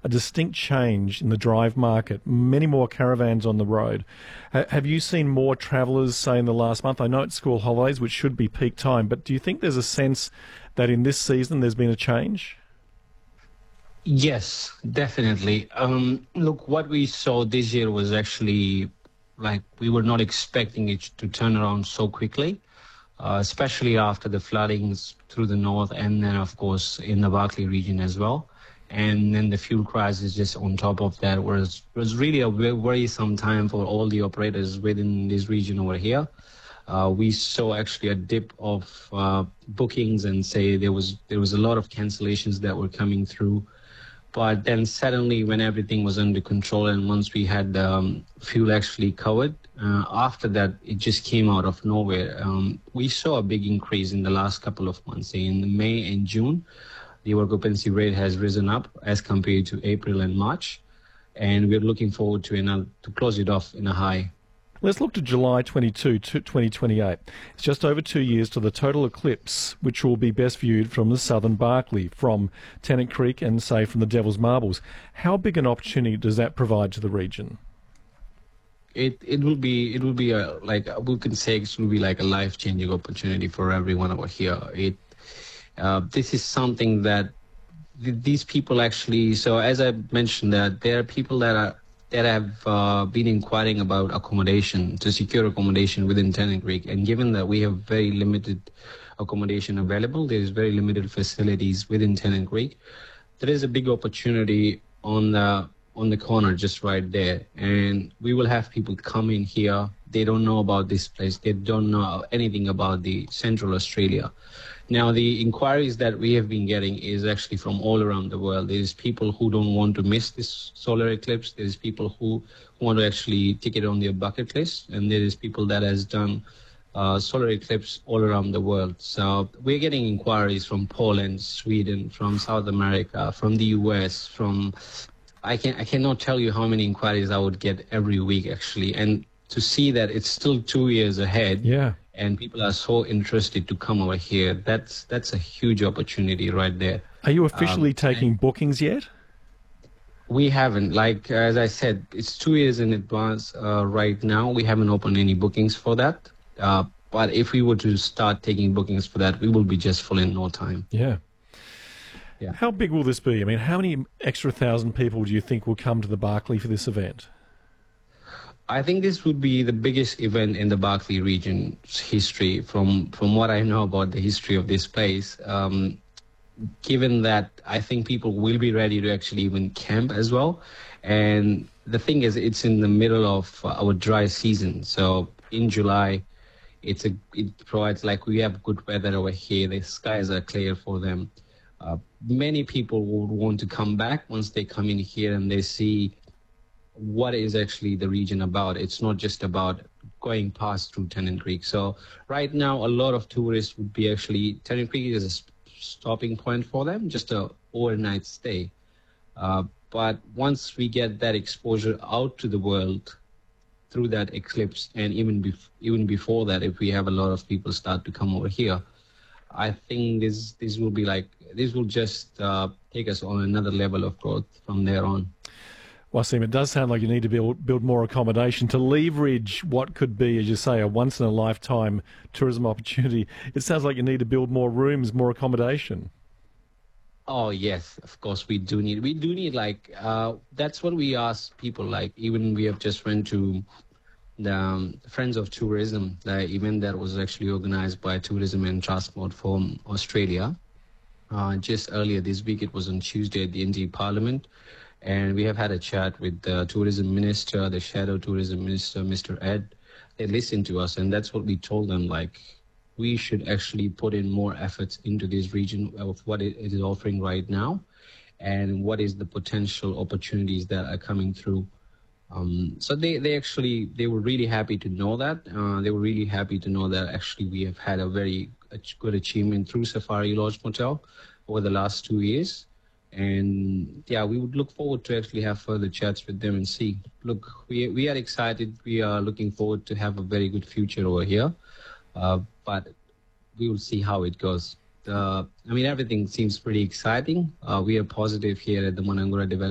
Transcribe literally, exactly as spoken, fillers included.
a distinct change in the drive market, many more caravans on the road. Ha- have you seen more travellers, say, in the last month? I know it's school holidays, which should be peak time, but do you think there's a sense that in this season there's been a change? Yes, definitely. Um, look, what we saw this year was actually like we were not expecting it to turn around so quickly, uh, especially after the floodings through the north and then, of course, in the Barkly region as well. And then the fuel crisis just on top of that was was really a very worrisome time for all the operators within this region over here. Uh, we saw actually a dip of uh, bookings and say there was there was a lot of cancellations that were coming through. But then suddenly, when everything was under control and once we had um, fuel actually covered, uh, after that, it just came out of nowhere. Um, we saw a big increase in the last couple of months. In May and June, the occupancy rate has risen up as compared to April and March. And we're looking forward to, another, to close it off in a high. Let's look to July twenty-second to twenty twenty-eight. It's just over two years to the total eclipse, which will be best viewed from the southern Barkly, from Tennant Creek and, say, from the Devil's Marbles. How big an opportunity does that provide to the region? It it will be it will be a like we can say it will be like a life changing opportunity for everyone over here. It uh, this is something that th- these people actually. So as I mentioned, that there are people that are. that have uh, been inquiring about accommodation, to secure accommodation within Tennant Creek. And given that we have very limited accommodation available, there is very limited facilities within Tennant Creek, there is a big opportunity on the, on the corner just right there. And we will have people come in here. They don't know about this place. They don't know anything about the Central Australia. Now, the inquiries that we have been getting is actually from all around the world. There's people who don't want to miss this solar eclipse. There's people who want to actually tick it on their bucket list. And there is people that has done uh, solar eclipse all around the world. So we're getting inquiries from Poland, Sweden, from South America, from the U S, from... I can I cannot tell you how many inquiries I would get every week, actually. And to see that it's still two years ahead. Yeah. And people are so interested to come over here. That's that's a huge opportunity right there. Are you officially Um, taking bookings yet? We haven't. Like, as I said, it's two years in advance uh, right now. We haven't opened any bookings for that. Uh, but if we were to start taking bookings for that, we will be just full in no time. Yeah. Yeah. How big will this be? I mean, how many extra thousand people do you think will come to the Barkly for this event? I think this would be the biggest event in the Barkly region's history from, from what I know about the history of this place. Um, given that I think people will be ready to actually even camp as well. And the thing is, it's in the middle of our dry season. So in July, it's a, it provides like we have good weather over here. The skies are clear for them. Uh, many people would want to come back once they come in here and they see what is actually the region about. It's not just about going past through Tennant Creek. So right now, a lot of tourists would be actually, Tennant Creek is a stopping point for them, just a overnight stay. Uh, but once we get that exposure out to the world through that eclipse, and even, bef- even before that, if we have a lot of people start to come over here, I think this this will be like, this will just uh, take us on another level of growth from there on. Wasim, it does sound like you need to build, build more accommodation to leverage what could be, as you say, a once-in-a-lifetime tourism opportunity. It sounds like you need to build more rooms, more accommodation. Oh, yes, of course we do need. We do need, like, uh, that's what we ask people, like, even we have just went to the um, Friends of Tourism, the event that was actually organized by Tourism and Transport from Australia. Uh, just earlier this week, it was on Tuesday at the N T Parliament. And we have had a chat with the tourism minister, the shadow tourism minister, Mister Ed. They listened to us, and that's what we told them, like, we should actually put in more efforts into this region of what it is offering right now and what is the potential opportunities that are coming through. Um, so they, they actually, they were really happy to know that. Uh, they were really happy to know that actually we have had a very good achievement through Safari Lodge Motel over the last two years. And yeah, we would look forward to actually have further chats with them and see. Look, we we are excited. We are looking forward to have a very good future over here. Uh, but we will see how it goes. Uh, I mean, everything seems pretty exciting. Uh, we are positive here at the Munangura Development